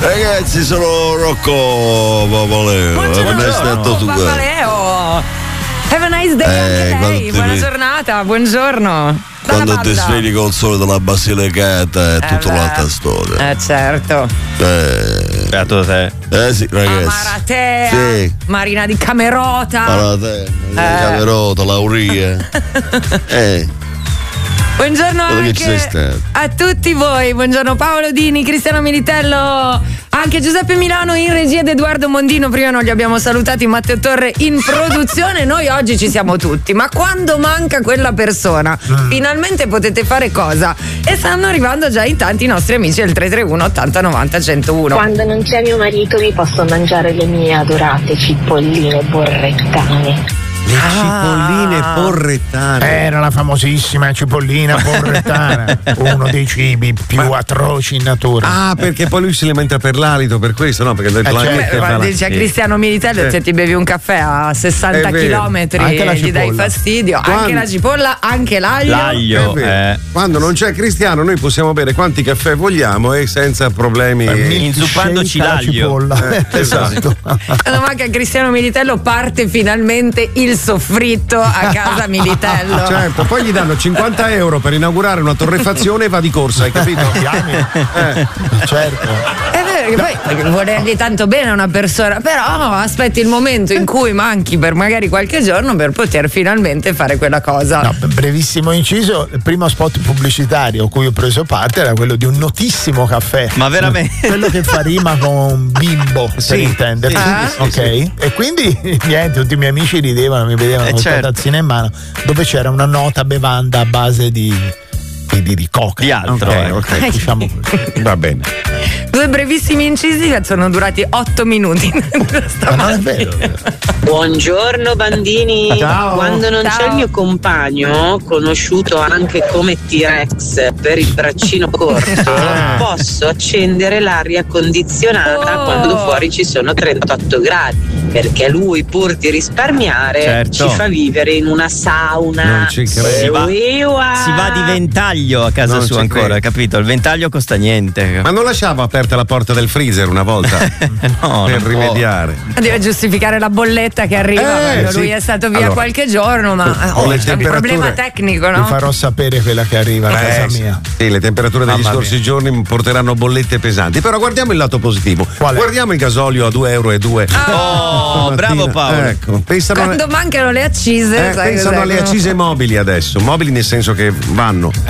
Ragazzi, sono Rocco Papaleo. Buongiorno Papaleo. Have a nice day anche lei. Buona giornata, buongiorno. Quando ti svegli col sole della Basilicata è tutta un'altra storia. Certo. Beato te. Sì, ragazzi. Maratea, sì. Marina di Camerota. Maratea, Marina di Camerota, Lauria. Buongiorno anche a tutti voi, buongiorno Paolo Dini, Cristiano Militello, anche Giuseppe Milano in regia ed Edoardo Mondino. Prima non li abbiamo salutati, Matteo Torre in produzione. Noi oggi ci siamo tutti, ma quando manca quella persona finalmente potete fare cosa? E stanno arrivando già in tanti i nostri amici del 331 80 90 101. Quando non c'è mio marito mi posso mangiare le mie adorate cipolline borrettane. Le cipolline porrettane. Era la famosissima cipollina porrettana, uno dei cibi più atroci in natura. Ah, perché poi lui si lamenta per l'alito, per questo, no? Perché dice Cristiano Militello, se ti bevi un caffè a 60 chilometri gli dai fastidio. Anche la cipolla, anche l'aglio. Quando non c'è Cristiano noi possiamo bere quanti caffè vogliamo e senza problemi, inzuppandoci l'aglio. Esatto. Quando manca Cristiano Militello parte finalmente il soffritto a casa Militello. Certo, poi gli danno 50 euro per inaugurare una torrefazione e va di corsa, hai capito? Certo. Poi volergli tanto bene a una persona, però aspetti il momento in cui manchi per magari qualche giorno per poter finalmente fare quella cosa. No, brevissimo inciso, il primo spot pubblicitario a cui ho preso parte era quello di un notissimo caffè. Ma veramente? Quello che fa rima con bimbo, per intendersi. Ok? E quindi niente, tutti i miei amici ridevano, mi vedevano con la tazzina in mano, dove c'era una nota bevanda a base di coca. Di altro. Ok, diciamo così. Va bene. Due brevissimi incisi che sono durati 8 minuti. Ma non è vero. Buongiorno bambini. Ciao. Quando non c'è il mio compagno, conosciuto anche come T-Rex per il braccino corto, posso accendere l'aria condizionata quando fuori ci sono 38 gradi, perché lui, pur di risparmiare, ci fa vivere in una sauna. Non ci credo. Si va di ventaglio a casa sua ancora, capito? Il ventaglio costa niente. Ma non lasciava aperta la porta del freezer una volta? No, per rimediare. Deve giustificare la bolletta che arriva quando lui è stato via qualche giorno, ma c'è un problema tecnico, no? Ti farò sapere quella che arriva a casa mia. Sì, le temperature degli scorsi giorni porteranno bollette pesanti. Però guardiamo il lato positivo. Guardiamo il gasolio a 2,02 euro. Bravo Paolo. Ecco, quando mancano le accise, pensano alle accise mobili adesso. Mobili nel senso che vanno.